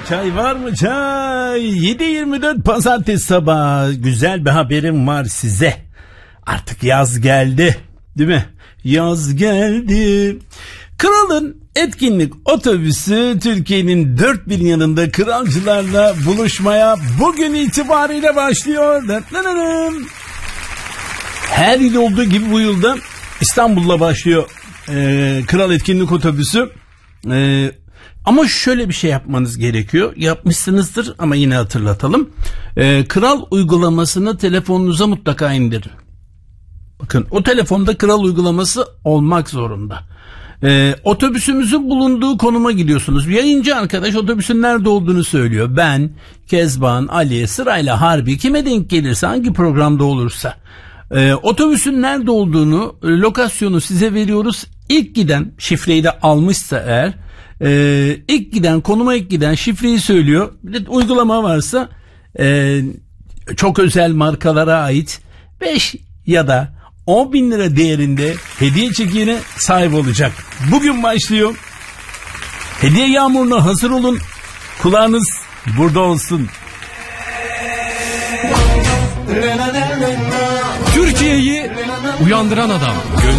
Çay var mı çay? 7.24 pazartesi sabahı. Güzel bir haberim var size. Artık yaz geldi. Değil mi? Yaz geldi. Kral'ın etkinlik otobüsü Türkiye'nin dört bir yanında kralcılarla buluşmaya bugün itibariyle başlıyor. Her yıl olduğu gibi bu yılda İstanbul'la başlıyor Kral etkinlik otobüsü. Ama şöyle bir şey yapmanız gerekiyor. Yapmışsınızdır ama yine hatırlatalım. Kral uygulamasını telefonunuza mutlaka indirin. Bakın, o telefonda Kral uygulaması olmak zorunda. Otobüsümüzün bulunduğu konuma gidiyorsunuz. Yayıncı arkadaş otobüsün nerede olduğunu söylüyor. Ben, Kezban, Ali, sırayla Harbi, kime denk gelirse, hangi programda olursa. Otobüsün nerede olduğunu, lokasyonu size veriyoruz. İlk giden, şifreyi de almışsa eğer, ilk giden, konuma ilk giden şifreyi söylüyor. Bir de uygulama varsa çok özel markalara ait 5 ya da 10 bin lira değerinde hediye çekiğine sahip olacak. Bugün başlıyor. Hediye yağmuruna hazır olun. Kulağınız burada olsun. Türkiye'yi uyandıran adam.